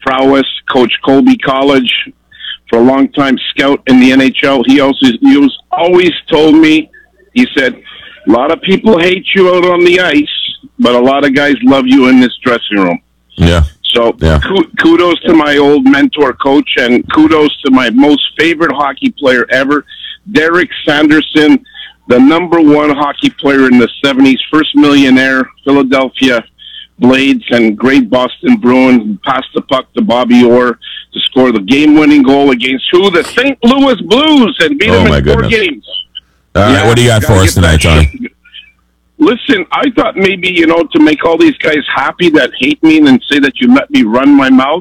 prowess. Coach Colby College for a long time, scout in the NHL. He was always told me, he said, a lot of people hate you out on the ice, but a lot of guys love you in this dressing room. Yeah. So kudos to my old mentor coach, and kudos to my most favorite hockey player ever, Derek Sanderson, the number one hockey player in the 70s, first millionaire, Philadelphia Blades, and great Boston Bruin, passed the puck to Bobby Orr to score the game-winning goal against who? The St. Louis Blues, and beat them in 4 games. All right, what do you got for us tonight, Tony? Listen, I thought maybe, to make all these guys happy that hate me and say that you let me run my mouth.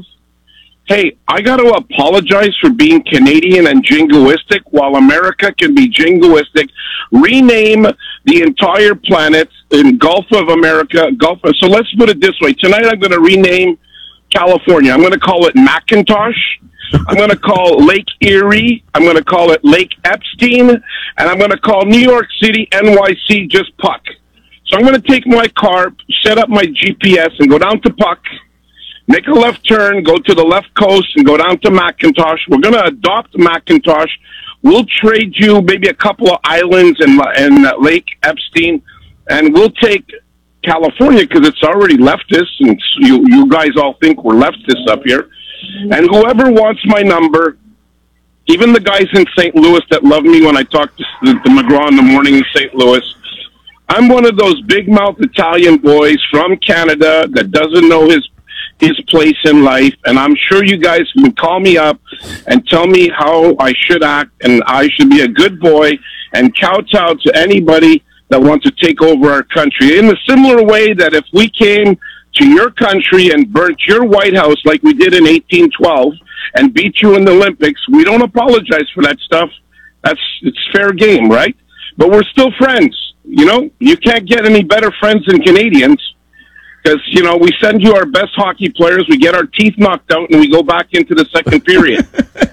Hey, I got to apologize for being Canadian and jingoistic. While America can be jingoistic, rename the entire planet in Gulf of America. So let's put it this way. Tonight I'm going to rename California. I'm going to call it Macintosh. I'm going to call Lake Erie. I'm going to call it Lake Epstein. And I'm going to call New York City, NYC, just Puck. So I'm going to take my car, set up my GPS, and go down to Puck, make a left turn, go to the left coast, and go down to Macintosh. We're going to adopt Macintosh. We'll trade you maybe a couple of islands in Lake Epstein, and we'll take California because it's already leftist, and you guys all think we're leftists up here. And whoever wants my number, even the guys in St. Louis that love me when I talk to McGraw in the morning in St. Louis, I'm one of those big-mouth Italian boys from Canada that doesn't know his place in life, and I'm sure you guys can call me up and tell me how I should act, and I should be a good boy and kowtow to anybody that wants to take over our country. In a similar way that if we came to your country and burnt your White House like we did in 1812 and beat you in the Olympics, we don't apologize for that stuff. It's fair game, right? But we're still friends. You can't get any better friends than Canadians because, we send you our best hockey players, we get our teeth knocked out, and we go back into the second period.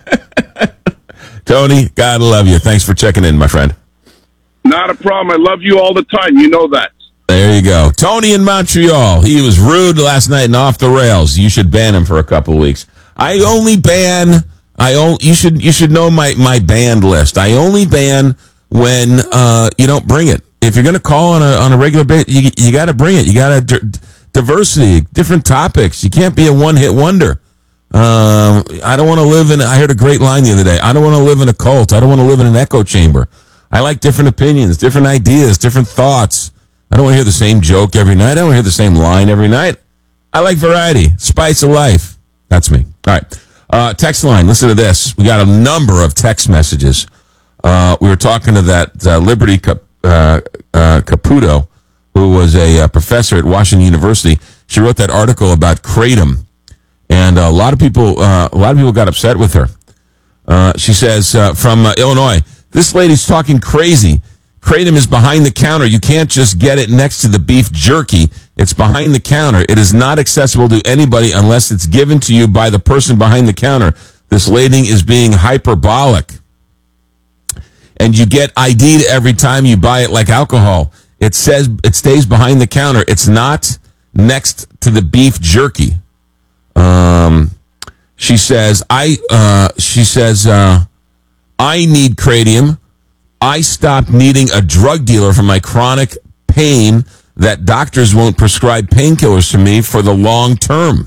Tony, God love you. Thanks for checking in, my friend. Not a problem. I love you all the time. You know that. There you go. Tony in Montreal. He was rude last night and off the rails. You should ban him for a couple of weeks. You should know my banned list. I only ban when you don't bring it. If you're going to call on a regular basis, you got to bring it. You got to diversity, different topics. You can't be a one-hit wonder. I don't want to live in. I heard a great line the other day. I don't want to live in a cult. I don't want to live in an echo chamber. I like different opinions, different ideas, different thoughts. I don't want to hear the same joke every night. I don't want to hear the same line every night. I like variety, spice of life. That's me. All right. Text line. Listen to this. We got a number of text messages. We were talking to that Liberty Caputo, who was a professor at Washington University. She wrote that article about kratom, and a lot of people got upset with her. She says from Illinois, this lady's talking crazy. Kratom is behind the counter. You can't just get it next to the beef jerky. It's behind the counter. It is not accessible to anybody unless it's given to you by the person behind the counter. This lady is being hyperbolic. And you get ID'd every time you buy it like alcohol. It says it stays behind the counter. It's not next to the beef jerky. She says, I need kratom. I stopped needing a drug dealer for my chronic pain that doctors won't prescribe painkillers to me for the long term.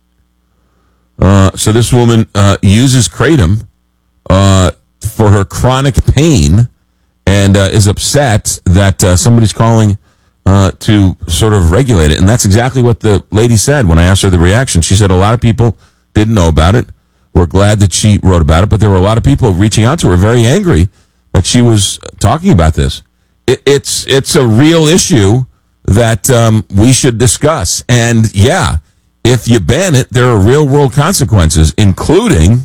So this woman uses kratom for her chronic pain and is upset that somebody's calling to sort of regulate it. And that's exactly what the lady said when I asked her the reaction. She said a lot of people didn't know about it. We're glad that she wrote about it, but there were a lot of people reaching out to her very angry that she was talking about this. It's a real issue that we should discuss. And yeah, if you ban it, there are real world consequences, including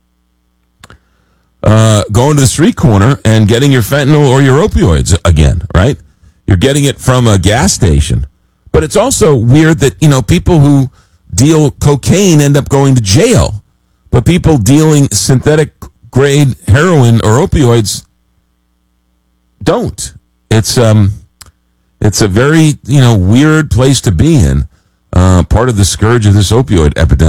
going to the street corner and getting your fentanyl or your opioids again, right? You're getting it from a gas station. But it's also weird that, people who deal cocaine end up going to jail. But people dealing synthetic grade heroin or opioids don't. It's a very, weird place to be in. Part of the scourge of this opioid epidemic.